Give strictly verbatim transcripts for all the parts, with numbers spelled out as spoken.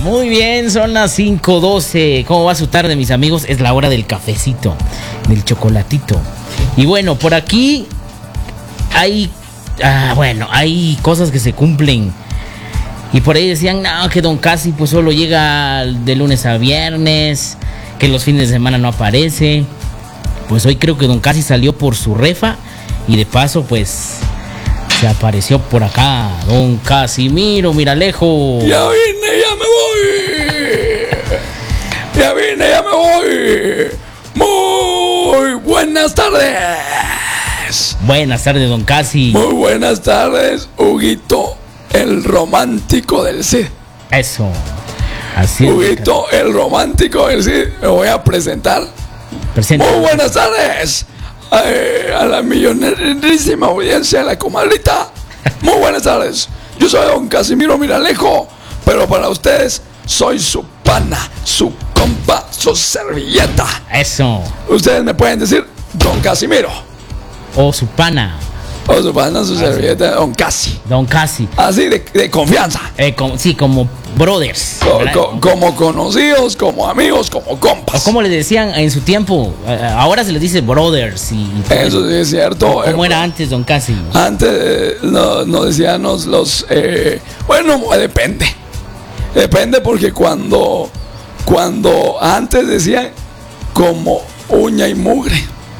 Muy bien, son las cinco doce. ¿Cómo va su tarde, mis amigos? Es la hora del cafecito, del chocolatito. Y bueno, por aquí hay, ah, bueno, hay cosas que se cumplen. Y por ahí decían, no, que Don Casi pues solo llega de lunes a viernes, que los fines de semana no aparece. Pues hoy creo que Don Casi salió por su refa y de paso pues se apareció por acá Don Casimiro Miralejo. Ya vine, ya me voy. Ya vine, ya me voy. Muy buenas tardes. Buenas tardes, Don Casi. Muy buenas tardes, Huguito, el romántico del Cid. Eso. Así es. Huguito, el romántico del Cid. Me voy a presentar. Presenta. Muy buenas tardes eh, a la millonarísima audiencia de la comadrita. Muy buenas tardes. Yo soy Don Casimiro Miralejo, pero para ustedes soy su pana, su compa, su servilleta. Eso. Ustedes me pueden decir Don Casimiro. O su pana. O su pana, su servilleta, Don Casi. Don Casi. Así de, de confianza. Eh, como, sí, como brothers. Co- ¿verdad? co- como conocidos, como amigos, como compas. O como le decían en su tiempo, eh, ahora se les dice brothers y, y todo. Eso sí es cierto. ¿Cómo eh, era antes, Don Casi? Antes eh, no, no decíamos los... eh, bueno, depende. Depende porque cuando... Cuando antes decían como uña y mugre.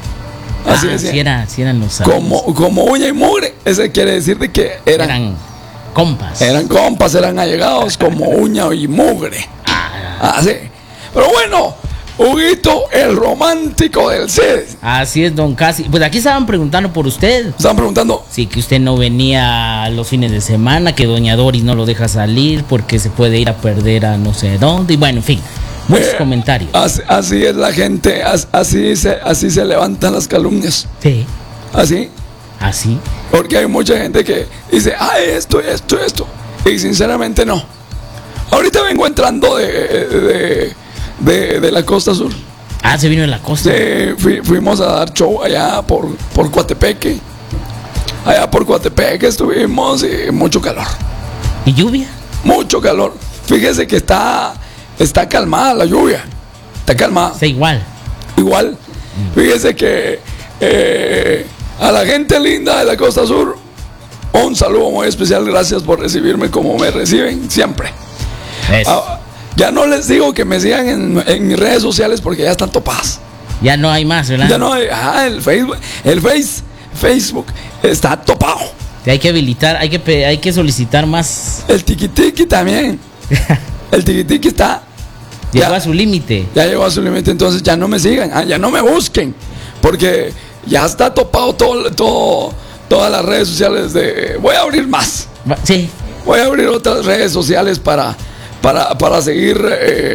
Así ah, decían. sí, era, sí eran los años. Como, como uña y mugre. Ese quiere decir de que eran, eran, Eran compas. compas, eran allegados como uña y mugre. Ah, Así. Pero bueno, Huguito, el romántico del Cid. así es, Don Casi. Pues aquí estaban preguntando por usted. Están preguntando. Sí, que usted no venía los fines de semana, que Doña Doris no lo deja salir porque se puede ir a perder a no sé dónde. Y bueno, en fin, muchos Eh, comentarios. Así, así es la gente, as- así se, así se levantan las calumnias. Sí, Así. así. Porque hay mucha gente que dice, ay, esto, esto, esto. Y sinceramente no. Ahorita vengo entrando de, de, de, de la costa sur. Ah, se vino de la costa. Sí, fui- fuimos a dar show allá por, por Coatepeque. Allá por Coatepeque estuvimos y mucho calor. ¿Y lluvia? Mucho calor. Fíjese que está, está calmada la lluvia. Está calmada. Está igual. Igual, fíjese que eh, a la gente linda de la Costa Sur, un saludo muy especial. Gracias por recibirme como me reciben siempre. Eso. Ah, ya no les digo que me sigan en, en mis redes sociales porque ya están topadas. Ya no hay más, ¿verdad? Ya no hay, ah, el Facebook, el face, Facebook está topado. Hay que habilitar, hay que, pe- hay que solicitar más. El tiquitiqui también. El tiquitiqui está. Llegó ya- a su límite. Ya llegó a su límite, entonces ya no me sigan, ah, ya no me busquen, porque ya está topado todo, todo, todas las redes sociales de... Voy a abrir más, Va- Sí. voy a abrir otras redes sociales para, para, para seguir... eh,